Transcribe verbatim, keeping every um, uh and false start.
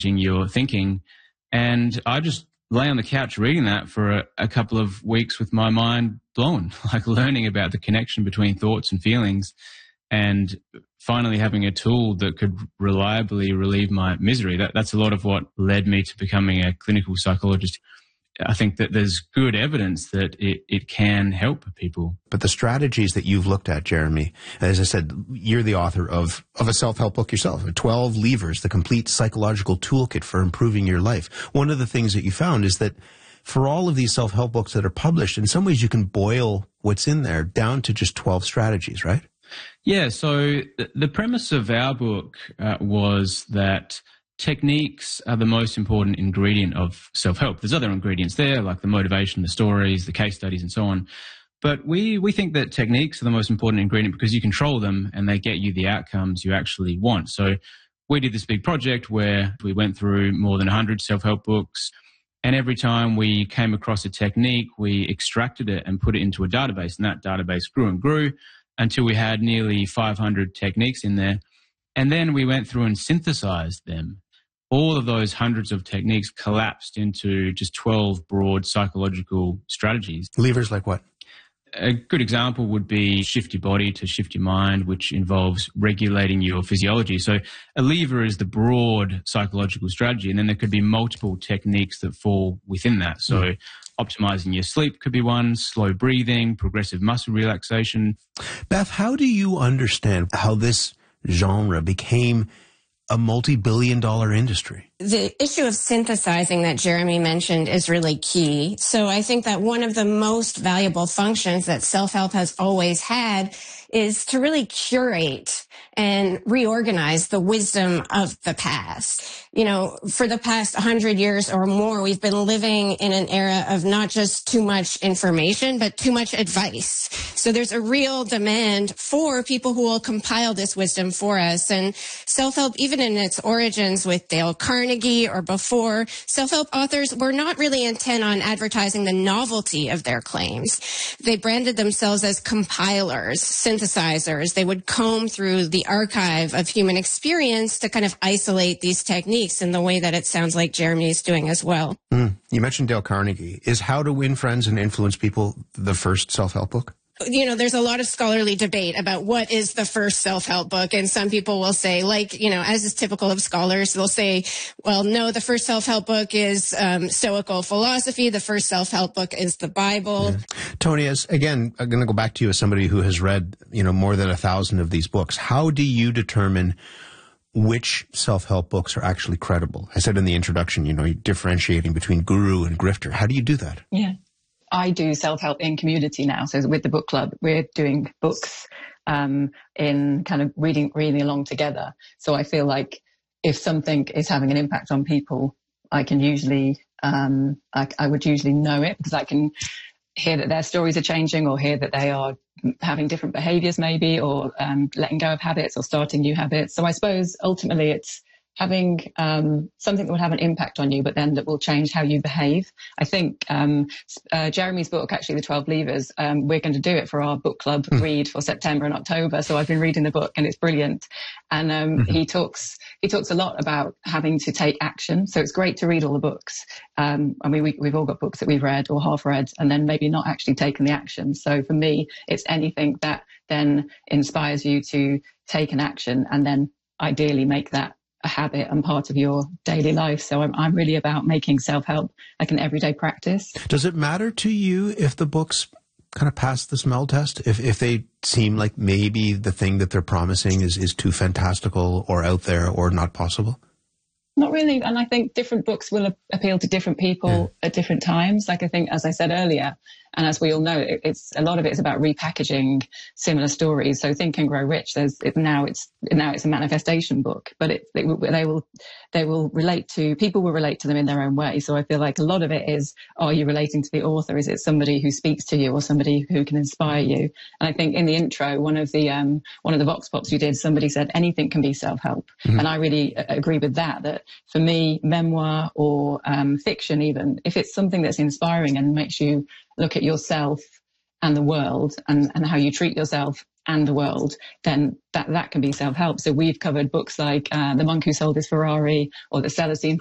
your thinking. And I just lay on the couch reading that for a, a couple of weeks with my mind blown, like learning about the connection between thoughts and feelings, and finally having a tool that could reliably relieve my misery. That, that's a lot of what led me to becoming a clinical psychologist. I think that there's good evidence that it, it can help people. But the strategies that you've looked at, Jeremy, as I said, you're the author of, of a self-help book yourself, twelve Levers, the complete psychological toolkit for improving your life. One of the things that you found is that for all of these self-help books that are published, in some ways you can boil what's in there down to just twelve strategies, right? Yeah, so the premise of our book uh, was that techniques are the most important ingredient of self-help. There's other ingredients there, like the motivation, the stories, the case studies, and so on. But we, we think that techniques are the most important ingredient because you control them and they get you the outcomes you actually want. So we did this big project where we went through more than one hundred self-help books, and every time we came across a technique, we extracted it and put it into a database, and that database grew and grew until we had nearly five hundred techniques in there. And then we went through and synthesized them. All of those hundreds of techniques collapsed into just twelve broad psychological strategies. Levers like what? A good example would be shift your body to shift your mind, which involves regulating your physiology. So a lever is the broad psychological strategy, and then there could be multiple techniques that fall within that. So mm. optimizing your sleep could be one, slow breathing, progressive muscle relaxation. Beth, how do you understand how this genre became a multi-billion dollar industry? The issue of synthesizing that Jeremy mentioned is really key. So I think that one of the most valuable functions that self-help has always had is to really curate and reorganize the wisdom of the past. You know, for the past one hundred years or more, we've been living in an era of not just too much information, but too much advice. So there's a real demand for people who will compile this wisdom for us. And self-help, even in its origins with Dale Carnegie or before, self-help authors were not really intent on advertising the novelty of their claims. They branded themselves as compilers, synthesizers. They would comb through the archive of human experience to kind of isolate these techniques in the way that it sounds like Jeremy is doing as well. Mm. You mentioned Dale Carnegie. Is How to Win Friends and Influence People the first self-help book? You know, there's a lot of scholarly debate about what is the first self-help book. And some people will say, like, you know, as is typical of scholars, they'll say, well, no, the first self-help book is um, Stoical philosophy. The first self-help book is the Bible. Yeah. Tony, as, again, I'm going to go back to you as somebody who has read, you know, more than a thousand of these books. How do you determine which self-help books are actually credible? I said in the introduction, you know, you're differentiating between guru and grifter. How do you do that? Yeah. I do self-help in community now. So with the book club, we're doing books um, in kind of reading, reading along together. So I feel like if something is having an impact on people, I can usually, um, I, I would usually know it because I can hear that their stories are changing or hear that they are having different behaviors maybe, or um, letting go of habits or starting new habits. So I suppose ultimately it's having um, something that will have an impact on you, but then that will change how you behave. I think um, uh, Jeremy's book, actually, The twelve Levers, um, we're going to do it for our book club mm. read for September and October. So I've been reading the book and it's brilliant. And um, mm-hmm. he talks he talks a lot about having to take action. So it's great to read all the books. Um, I mean, we, we've all got books that we've read or half read and then maybe not actually taken the action. So for me, it's anything that then inspires you to take an action and then ideally make that a habit and part of your daily life. So I'm, I'm really about making self-help like an everyday practice. Does it matter to you if the books kind of pass the smell test? If if they seem like maybe the thing that they're promising is, is too fantastical or out there or not possible? Not really. And I think different books will appeal to different people yeah. at different times. Like I think, as I said earlier, and as we all know, it, it's a lot of it is about repackaging similar stories. So Think and Grow Rich, there's it, now it's now it's a manifestation book, but it, it they will they will relate to people will relate to them in their own way. So I feel like a lot of it is, are you relating to the author? Is it somebody who speaks to you or somebody who can inspire you? And I think in the intro, one of the um one of the Vox Pops we did, somebody said anything can be self-help, mm-hmm. and I really agree with that. That for me, memoir or um, fiction, even if it's something that's inspiring and makes you look at yourself and the world and, and how you treat yourself and the world, then that, that can be self-help. So we've covered books like uh, The Monk Who Sold His Ferrari or The Celestine